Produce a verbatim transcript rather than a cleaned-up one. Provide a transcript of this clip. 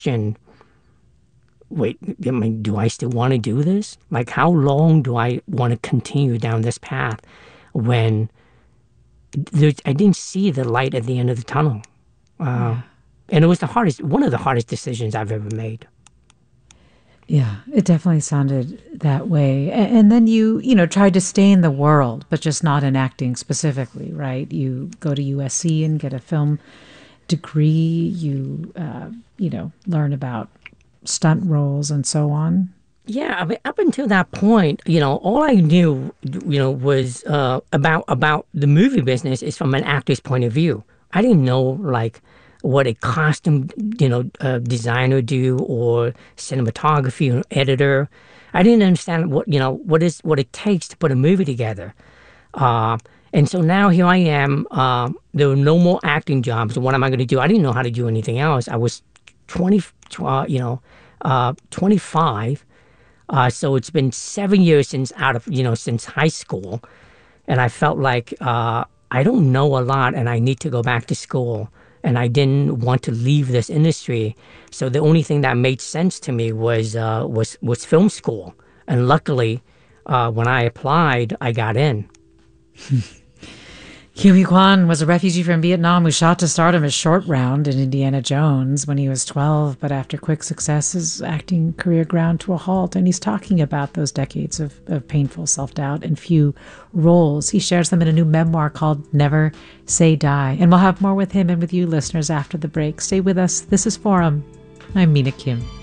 question, wait, I mean, do I still want to do this? Like, how long do I want to continue down this path when there, I didn't see the light at the end of the tunnel? Uh, Yeah. and it was the hardest, one of the hardest decisions I've ever made. Yeah, it definitely sounded that way. A- And then you, you know, tried to stay in the world, but just not in acting specifically, right? You go to U S C and get a film degree. You, uh, you know, learn about stunt roles and so on. Yeah, I mean, up until that point, you know, all I knew, you know, was uh, about about the movie business is from an actor's point of view. I didn't know like what a costume, you know, uh, designer do or cinematography or editor. I didn't understand what you know what is what it takes to put a movie together. Uh, and so now here I am. Uh, there were no more acting jobs. What am I going to do? I didn't know how to do anything else. I was twenty, uh, you know, uh, twenty-five. Uh, so it's been seven years since out of you know since high school, and I felt like uh, I don't know a lot, and I need to go back to school. And I didn't want to leave this industry, so the only thing that made sense to me was uh, was was film school. And luckily, uh, when I applied, I got in. Huey Kwan was a refugee from Vietnam who shot to stardom as Short Round in Indiana Jones when he was twelve, but after quick success, his acting career ground to a halt. And he's talking about those decades of, of painful self-doubt and few roles. He shares them in a new memoir called Never Say Die. And we'll have more with him and with you listeners after the break. Stay with us. This is Forum. I'm Mina Kim.